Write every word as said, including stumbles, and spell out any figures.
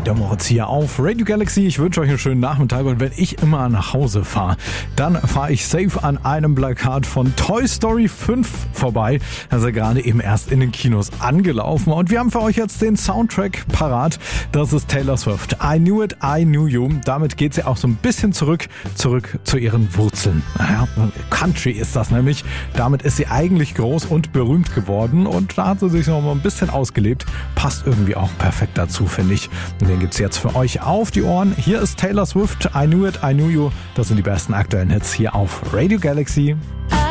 der Moritz hier auf Radio Galaxy. Ich wünsche euch einen schönen Nachmittag und wenn ich immer nach Hause fahre, dann fahre ich safe an einem Plakat von Toy Story fünf vorbei. Das ist ja gerade eben erst in den Kinos angelaufen und wir haben für euch jetzt den Soundtrack parat. Das ist Taylor Swift. I Knew It, I Knew You. Damit geht sie auch so ein bisschen zurück, zurück zu ihren Wurzeln. Naja, Country ist das nämlich. Damit ist sie eigentlich groß und berühmt geworden und da hat sie sich noch mal ein bisschen ausgelebt. Passt irgendwie auch perfekt dazu, finde ich. Und den gibt's jetzt für euch auf die Ohren. Hier ist Taylor Swift, I Knew It, I Knew You. Das sind die besten aktuellen Hits hier auf Radio Galaxy.